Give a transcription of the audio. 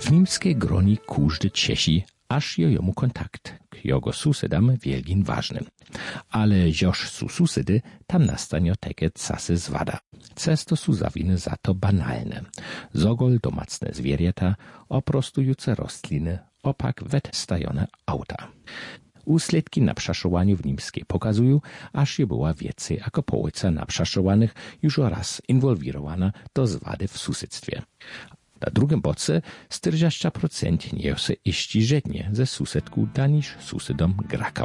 W nimskiej groni każdy ciesi, aż jomu kontakt k jego susedam wielgin ważny. Ale joż su susedy, tam nastanie takie casy zwada. Cesto su zawiny za to banalne. Zogol domacne zwierzęta, oprostujące rostliny, opak stajone auta. Usledki na przeszowaniu w Nimskiej pokazują, aż je była więcej jako połowa na przeszowanych już raz inwolwirowana do zwady w susedztwie. Na drugim boce 40% nie się iści żednie ze susedku daniż susedom grakał.